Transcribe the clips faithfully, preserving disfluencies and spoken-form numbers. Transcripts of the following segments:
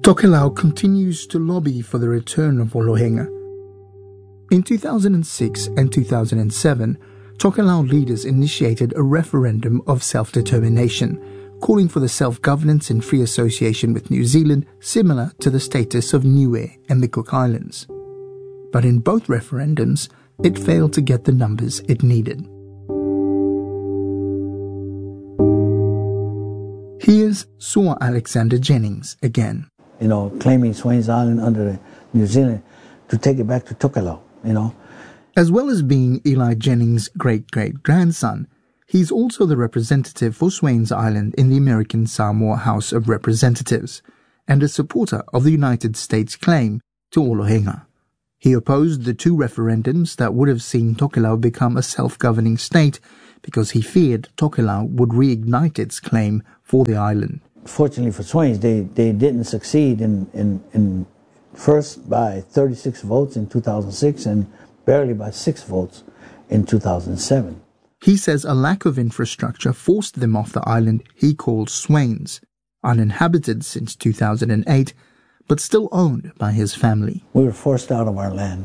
Tokelau continues to lobby for the return of Olohenga. In two thousand six and two thousand seven, Tokelau leaders initiated a referendum of self-determination, calling for the self-governance and free association with New Zealand similar to the status of Niue and the Cook Islands. But in both referendums, it failed to get the numbers it needed. Here's Sir Alexander Jennings again. You know, claiming Swains Island under New Zealand to take it back to Tokelau, you know. As well as being Eli Jennings' great-great-grandson, he's also the representative for Swains Island in the American Samoa House of Representatives and a supporter of the United States claim to Olohenga. He opposed the two referendums that would have seen Tokelau become a self-governing state because he feared Tokelau would reignite its claim for the island. Fortunately for Swains, they, they didn't succeed in, in, in first by thirty-six votes in two thousand six and barely by six votes in two thousand seven. He says a lack of infrastructure forced them off the island he called Swains, uninhabited since two thousand eight, but still owned by his family. We were forced out of our land,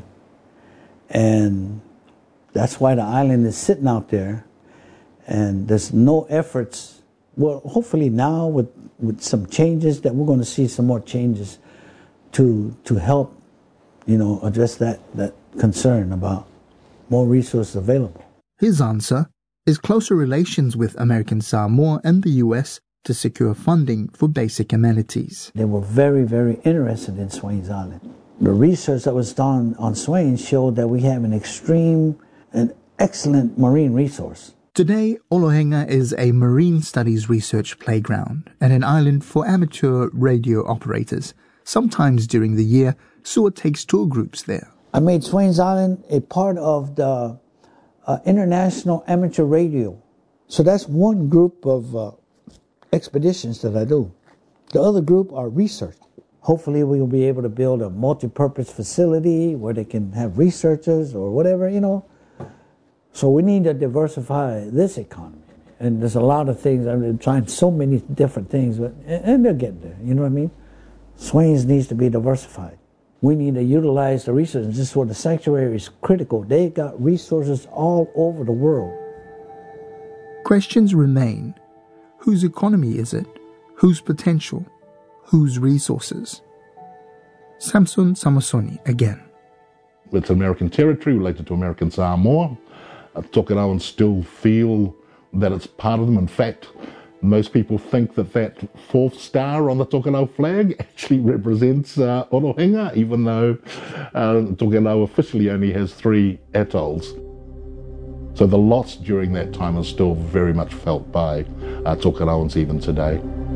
and that's why the island is sitting out there, and there's no efforts. Well, hopefully now with, with some changes that we're going to see some more changes to to help, you know, address that, that concern about more resources available. His answer is closer relations with American Samoa and the U S to secure funding for basic amenities. They were very, very interested in Swains Island. The research that was done on Swains showed that we have an extreme and excellent marine resource. Today, Olohenga is a marine studies research playground and an island for amateur radio operators. Sometimes during the year, Sua takes tour groups there. I made Swains Island a part of the uh, International Amateur Radio. So that's one group of uh, expeditions that I do. The other group are research. Hopefully we will be able to build a multi-purpose facility where they can have researchers or whatever, you know. So we need to diversify this economy. And there's a lot of things. I'm trying so many different things, but and they'll get there, you know what I mean? Swains needs to be diversified. We need to utilize the resources. This is where the sanctuary is critical. They got resources all over the world. Questions remain. Whose economy is it? Whose potential? Whose resources? Samson Samasoni again. It's American territory related to American Samoa. Uh, Tokelauans still feel that it's part of them. In fact, most people think that that fourth star on the Tokelau flag actually represents uh, Olohenga, even though uh, Tokelau officially only has three atolls. So the loss during that time is still very much felt by uh, Tokelauans even today.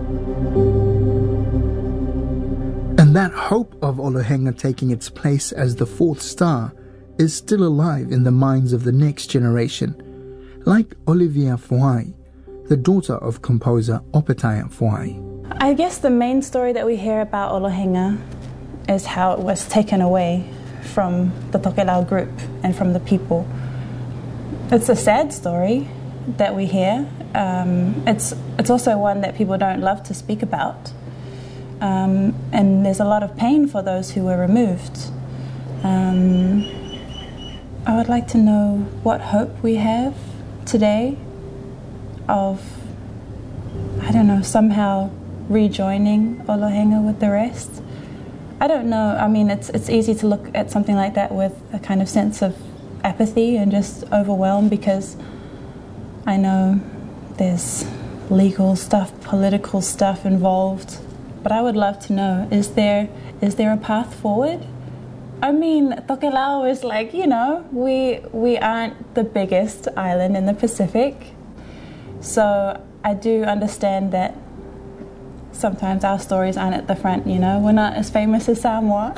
And that hope of Olohenga taking its place as the fourth star is still alive in the minds of the next generation, like Olivia Fuai, the daughter of composer Opetaia Fuai. I guess the main story that we hear about Olohenga is how it was taken away from the Tokelau group and from the people. It's a sad story that we hear. Um, it's, it's also one that people don't love to speak about. Um, and there's a lot of pain for those who were removed. Um, I would like to know what hope we have today of, I don't know, somehow rejoining Olohenga with the rest. I don't know. I mean, it's it's easy to look at something like that with a kind of sense of apathy and just overwhelmed, because I know there's legal stuff, political stuff involved. But I would love to know, is there is there a path forward? I mean, Tokelau is like, you know, we we aren't the biggest island in the Pacific. So I do understand that sometimes our stories aren't at the front, you know. We're not as famous as Samoa.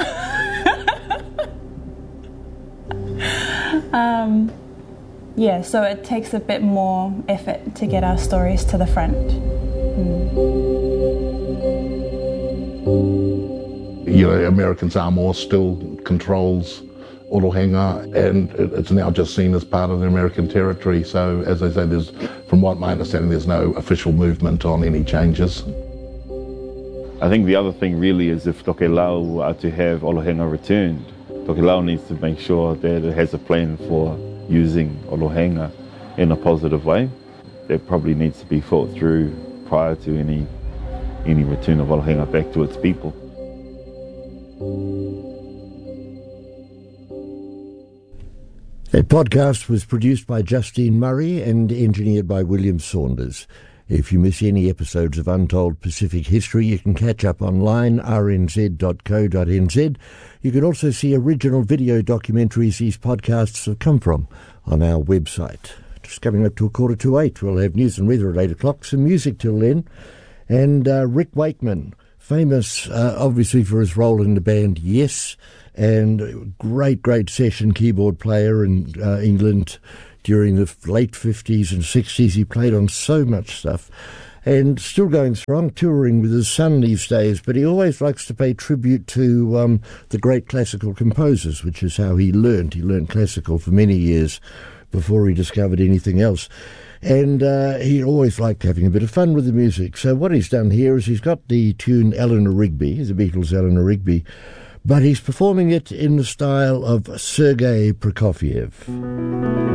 um, yeah, so it takes a bit more effort to get our stories to the front. Mm. You know, American Samoa still controls Olohenga, and it's now just seen as part of the American territory. So, as I say, there's, from what my understanding, there's no official movement on any changes. I think the other thing really is if Tokelau are to have Olohenga returned, Tokelau needs to make sure that it has a plan for using Olohenga in a positive way. That probably needs to be thought through prior to any any return of Olohenga back to its people. That podcast was produced by Justine Murray and engineered by William Saunders. If you miss any episodes of Untold Pacific History, you can catch up online, r n z dot co dot n z. You can also see original video documentaries these podcasts have come from on our website. Just coming up to a quarter to eight, we'll have news and weather at eight o'clock, some music till then. And uh, Rick Wakeman, famous uh, obviously for his role in the band Yes, and great, great session keyboard player in uh, England during the late fifties and sixties. He played on so much stuff and still going strong, touring with his son these days, but he always likes to pay tribute to um, the great classical composers, which is how he learned. He learned classical for many years before he discovered anything else. And uh, he always liked having a bit of fun with the music. So what he's done here is he's got the tune Eleanor Rigby, the Beatles' Eleanor Rigby, but he's performing it in the style of Sergei Prokofiev.